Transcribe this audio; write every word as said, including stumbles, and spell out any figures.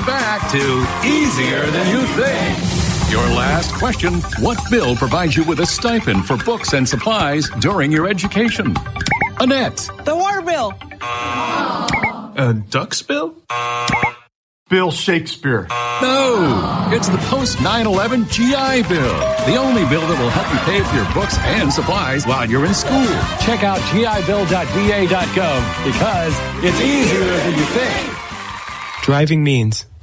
back to Easier Than You Think. Your last question. What bill provides you with a stipend for books and supplies during your education? Annette. The water bill. A duck's bill? Bill Shakespeare. No, it's the post nine eleven G I Bill. The only bill that will help you pay for your books and supplies while you're in school. Check out G I bill dot V A dot gov because it's easier than you think. Driving means